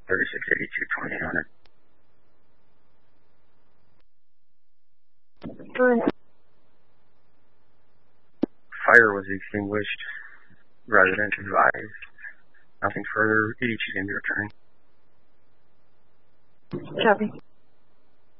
3682 2800. Fire was extinguished. Residents advised. Nothing further. EDT can be returned. Copy.